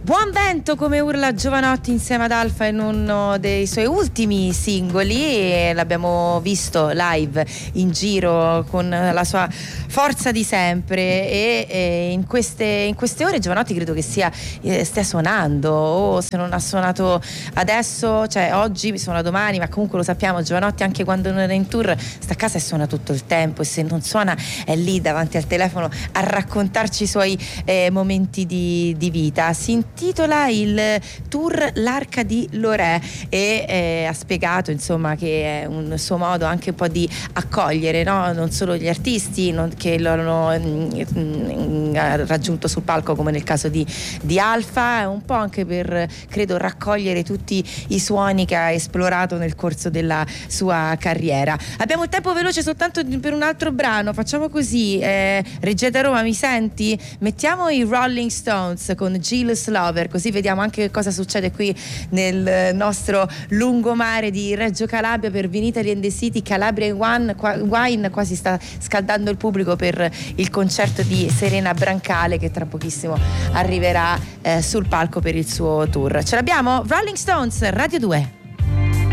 Buon vento, come urla Jovanotti insieme ad Alfa in uno dei suoi ultimi singoli, e l'abbiamo visto live in giro con la sua forza di sempre, e in queste ore Jovanotti credo che stia suonando, o se non ha suonato adesso, cioè oggi suona domani, ma comunque lo sappiamo, Jovanotti anche quando non è in tour sta a casa e suona tutto il tempo, e se non suona è lì davanti al telefono a raccontarci i suoi momenti di vita. Si intitola il tour L'Arca di Lorè, e ha spiegato insomma che è un suo modo anche un po' di accogliere, no? Non solo gli artisti che lo hanno raggiunto sul palco, come nel caso di Alfa, è un po' anche per, credo, raccogliere tutti i suoni che ha esplorato nel corso della sua carriera. Abbiamo il tempo veloce soltanto per un altro brano, facciamo così, Reggeta Roma, mi senti? Mettiamo i Rolling Stones con Jealous Lover, così vediamo anche cosa succede qui nel nostro lungomare di Reggio Calabria per Vinitaly and the City. Calabria Wine quasi sta scaldando il pubblico per il concerto di Serena Brancale, che tra pochissimo arriverà sul palco per il suo tour. Ce l'abbiamo? Rolling Stones, Radio 2.